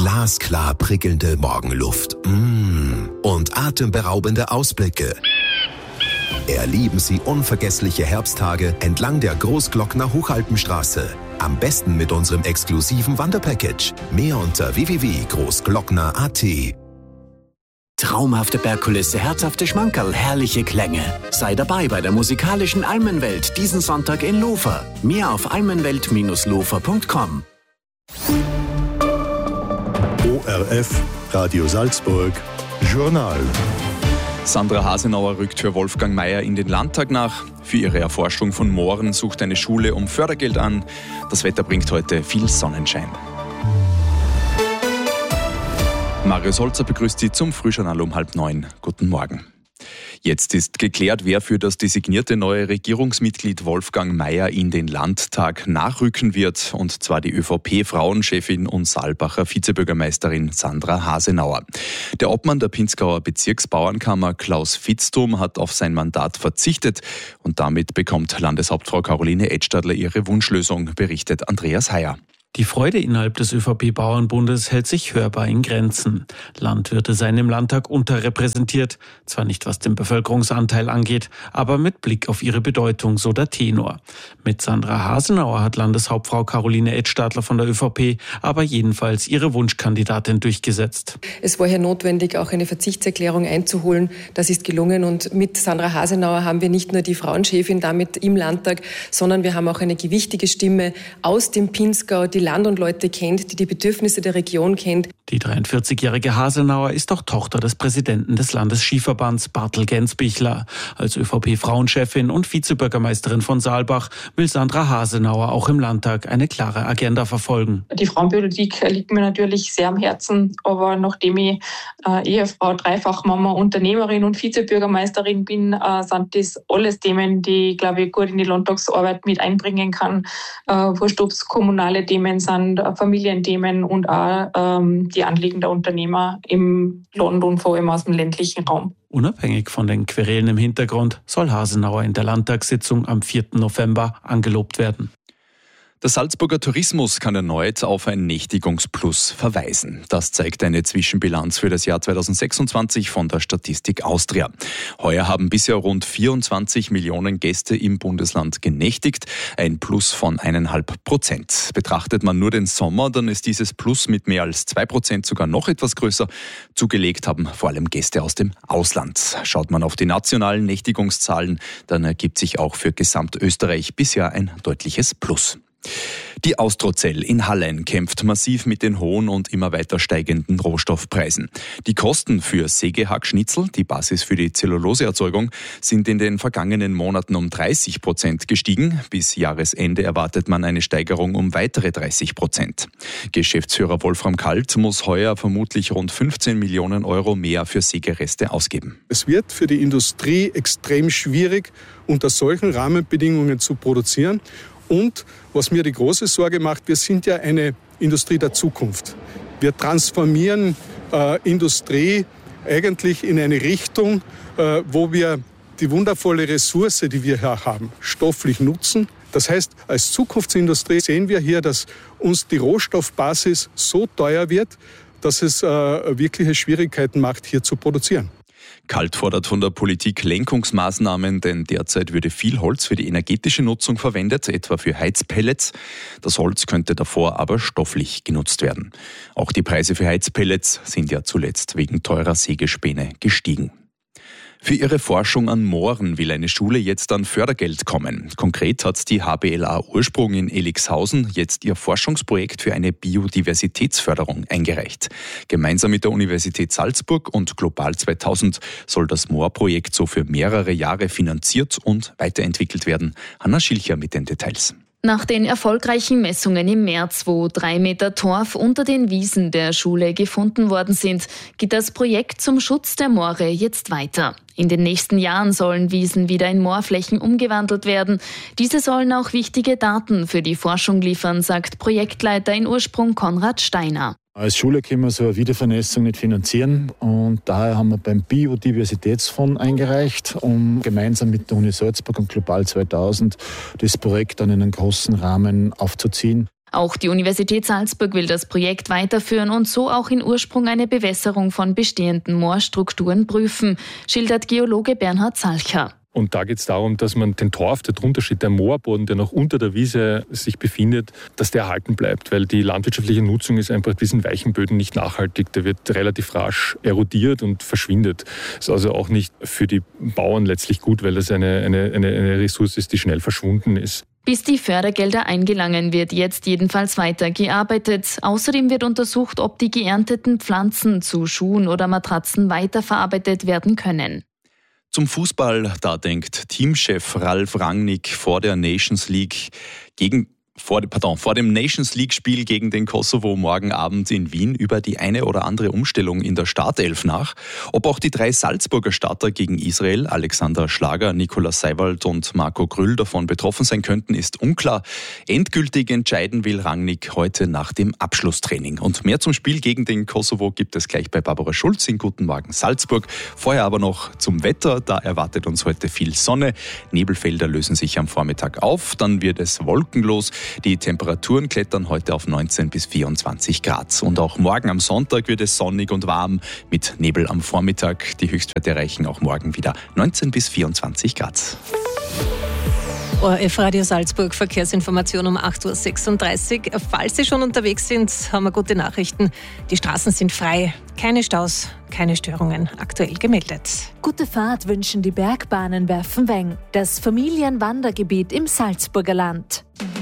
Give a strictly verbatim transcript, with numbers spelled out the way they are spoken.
Glasklar prickelnde Morgenluft. Mmh. Und atemberaubende Ausblicke. Erleben Sie unvergessliche Herbsttage entlang der Großglockner Hochalpenstraße. Am besten mit unserem exklusiven Wanderpackage. Mehr unter w w w punkt großglockner punkt a t. Traumhafte Bergkulisse, herzhafte Schmankerl, herrliche Klänge. Sei dabei bei der musikalischen Almenwelt diesen Sonntag in Lofer. Mehr auf almenwelt Bindestrich lofer punkt com. O R F, Radio Salzburg, Journal. Sandra Hasenauer rückt für Wolfgang Mayer in den Landtag nach. Für ihre Erforschung von Mooren sucht eine Schule um Fördergeld an. Das Wetter bringt heute viel Sonnenschein. Marius Holzer begrüßt Sie zum Frühjournal um halb neun. Guten Morgen. Jetzt ist geklärt, wer für das designierte neue Regierungsmitglied Wolfgang Mayer in den Landtag nachrücken wird, und zwar die ÖVP-Frauenchefin und Saalbacher Vizebürgermeisterin Sandra Hasenauer. Der Obmann der Pinzgauer Bezirksbauernkammer Klaus Vitzthum hat auf sein Mandat verzichtet und damit bekommt Landeshauptfrau Caroline Edstadler ihre Wunschlösung, berichtet Andreas Heyer. Die Freude innerhalb des ÖVP-Bauernbundes hält sich hörbar in Grenzen. Landwirte seien im Landtag unterrepräsentiert, zwar nicht was den Bevölkerungsanteil angeht, aber mit Blick auf ihre Bedeutung, so der Tenor. Mit Sandra Hasenauer hat Landeshauptfrau Caroline Edstadler von der ÖVP aber jedenfalls ihre Wunschkandidatin durchgesetzt. Es war hier notwendig, auch eine Verzichtserklärung einzuholen. Das ist gelungen, und mit Sandra Hasenauer haben wir nicht nur die Frauenchefin damit im Landtag, sondern wir haben auch eine gewichtige Stimme aus dem Pinzgau, die Land und Leute kennt, die die Bedürfnisse der Region kennt. Die dreiundvierzigjährige Hasenauer ist auch Tochter des Präsidenten des Landesskiverbands Bartel Gensbichler. Als ÖVP-Frauenchefin und Vizebürgermeisterin von Saalbach will Sandra Hasenauer auch im Landtag eine klare Agenda verfolgen. Die Frauenpolitik liegt mir natürlich sehr am Herzen, aber nachdem ich äh, Ehefrau, Dreifachmama, Unternehmerin und Vizebürgermeisterin bin, äh, sind das alles Themen, die ich, glaube ich, gut in die Landtagsarbeit mit einbringen kann. Äh, wurscht, ob es kommunale Themen sind, Familienthemen und auch ähm, die Anliegen der Unternehmer im Land und vor allem aus dem ländlichen Raum. Unabhängig von den Querelen im Hintergrund soll Hasenauer in der Landtagssitzung am vierten November angelobt werden. Der Salzburger Tourismus kann erneut auf ein Nächtigungsplus verweisen. Das zeigt eine Zwischenbilanz für das Jahr zweitausendsechsundzwanzig von der Statistik Austria. Heuer haben bisher rund vierundzwanzig Millionen Gäste im Bundesland genächtigt, ein Plus von eineinhalb Prozent. Betrachtet man nur den Sommer, dann ist dieses Plus mit mehr als zwei Prozent sogar noch etwas größer. Zugelegt haben vor allem Gäste aus dem Ausland. Schaut man auf die nationalen Nächtigungszahlen, dann ergibt sich auch für Gesamtösterreich bisher ein deutliches Plus. Die Austrozell in Hallein kämpft massiv mit den hohen und immer weiter steigenden Rohstoffpreisen. Die Kosten für Sägehackschnitzel, die Basis für die Zelluloseerzeugung, sind in den vergangenen Monaten um dreißig Prozent gestiegen. Bis Jahresende erwartet man eine Steigerung um weitere dreißig Prozent. Geschäftsführer Wolfram Kalt muss heuer vermutlich rund fünfzehn Millionen Euro mehr für Sägereste ausgeben. Es wird für die Industrie extrem schwierig, unter solchen Rahmenbedingungen zu produzieren. Und was mir die große Sorge macht, wir sind ja eine Industrie der Zukunft. Wir transformieren äh, Industrie eigentlich in eine Richtung, äh, wo wir die wundervolle Ressource, die wir hier haben, stofflich nutzen. Das heißt, als Zukunftsindustrie sehen wir hier, dass uns die Rohstoffbasis so teuer wird, dass es äh, wirkliche Schwierigkeiten macht, hier zu produzieren. Kalt fordert von der Politik Lenkungsmaßnahmen, denn derzeit würde viel Holz für die energetische Nutzung verwendet, etwa für Heizpellets. Das Holz könnte davor aber stofflich genutzt werden. Auch die Preise für Heizpellets sind ja zuletzt wegen teurer Sägespäne gestiegen. Für ihre Forschung an Mooren will eine Schule jetzt an Fördergeld kommen. Konkret hat die H B L A Ursprung in Elixhausen jetzt ihr Forschungsprojekt für eine Biodiversitätsförderung eingereicht. Gemeinsam mit der Universität Salzburg und Global zweitausend soll das Moorprojekt so für mehrere Jahre finanziert und weiterentwickelt werden. Hanna Schilcher mit den Details. Nach den erfolgreichen Messungen im März, wo drei Meter Torf unter den Wiesen der Schule gefunden worden sind, geht das Projekt zum Schutz der Moore jetzt weiter. In den nächsten Jahren sollen Wiesen wieder in Moorflächen umgewandelt werden. Diese sollen auch wichtige Daten für die Forschung liefern, sagt Projektleiter in Ursprung Konrad Steiner. Als Schule können wir so eine Wiedervernässung nicht finanzieren und daher haben wir beim Biodiversitätsfonds eingereicht, um gemeinsam mit der Uni Salzburg und Global zweitausend das Projekt dann in einen großen Rahmen aufzuziehen. Auch die Universität Salzburg will das Projekt weiterführen und so auch in Ursprung eine Bewässerung von bestehenden Moorstrukturen prüfen, schildert Geologe Bernhard Salcher. Und da geht es darum, dass man den Torf, der drunter steht, der Moorboden, der noch unter der Wiese sich befindet, dass der erhalten bleibt. Weil die landwirtschaftliche Nutzung ist einfach diesen weichen Böden nicht nachhaltig. Der wird relativ rasch erodiert und verschwindet. Ist also auch nicht für die Bauern letztlich gut, weil das eine, eine, eine, eine Ressource ist, die schnell verschwunden ist. Bis die Fördergelder eingelangen, wird jetzt jedenfalls weiter gearbeitet. Außerdem wird untersucht, ob die geernteten Pflanzen zu Schuhen oder Matratzen weiterverarbeitet werden können. Zum Fußball, da denkt Teamchef Ralf Rangnick vor der Nations League gegen Vor, pardon, vor dem Nations-League-Spiel gegen den Kosovo morgen Abend in Wien über die eine oder andere Umstellung in der Startelf nach. Ob auch die drei Salzburger Starter gegen Israel, Alexander Schlager, Nikolaus Seiwald und Marco Grüll, davon betroffen sein könnten, ist unklar. Endgültig entscheiden will Rangnick heute nach dem Abschlusstraining. Und mehr zum Spiel gegen den Kosovo gibt es gleich bei Barbara Schulz in Guten Morgen Salzburg. Vorher aber noch zum Wetter. Da erwartet uns heute viel Sonne. Nebelfelder lösen sich am Vormittag auf. Dann wird es wolkenlos. Die Temperaturen klettern heute auf neunzehn bis vierundzwanzig Grad. Und auch morgen am Sonntag wird es sonnig und warm mit Nebel am Vormittag. Die Höchstwerte erreichen auch morgen wieder neunzehn bis vierundzwanzig Grad. O R F Radio Salzburg, Verkehrsinformation um acht Uhr sechsunddreißig. Falls Sie schon unterwegs sind, haben wir gute Nachrichten. Die Straßen sind frei, keine Staus, keine Störungen aktuell gemeldet. Gute Fahrt wünschen die Bergbahnen Werfenweng, das Familienwandergebiet im Salzburger Land.